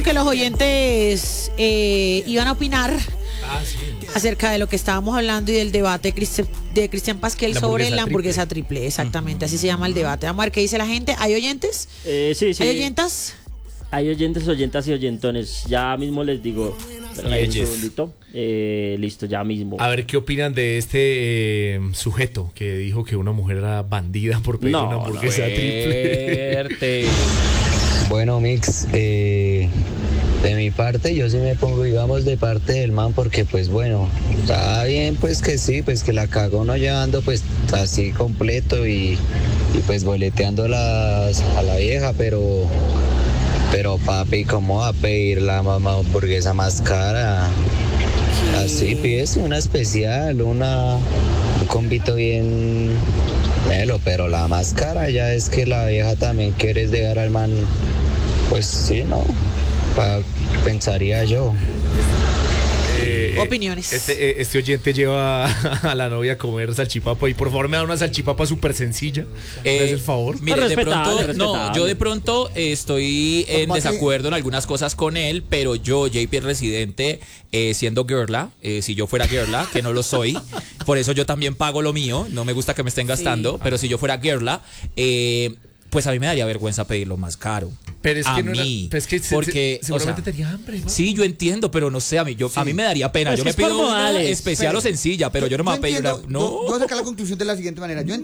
Que los oyentes iban a opinar acerca de lo que estábamos hablando y del debate de Cristian Pasquel sobre la hamburguesa triple. Exactamente, así se llama el debate. Vamos a ver qué dice la gente. ¿Hay oyentes? Sí. ¿Hay oyentas? Hay oyentes, oyentas y oyentones. Ya mismo les digo. Un segundito. Listo, ya mismo. A ver qué opinan de este sujeto que dijo que una mujer era bandida por pedir una hamburguesa triple. Bueno, Mix, de mi parte yo sí me pongo, digamos, de parte del man, porque pues bueno, está bien pues que sí, pues que la cagó no llevando pues así completo y pues boleteando a la vieja, pero papi, ¿cómo va a pedir la hamburguesa más cara? Así pides una especial, un combito bien melo, pero la más cara ya es que la vieja también quiere dejar al man, pues sí, ¿no? Pensaría yo. Opiniones. Este oyente lleva a la novia a comer salchipapa y por favor me da una salchipapa súper sencilla. ¿Me hace el favor? Mire, de pronto, respetable. yo de pronto estoy en desacuerdo en algunas cosas con él, pero yo, JP Residente, siendo girla, si yo fuera girla, que no lo soy, por eso yo también pago lo mío, no me gusta que me estén gastando, pero si yo fuera girla, pues a mí me daría vergüenza pedirlo más caro. Pero es que a no era, mí, es que porque seguramente o sea, tenía hambre, ¿no? Sí, yo entiendo, pero no sé, a mí me daría pena. Pues yo me es por pido una modales. especial o sencilla, pero yo no me voy a pedir una. No. Yo voy a sacar la conclusión de la siguiente manera. Yo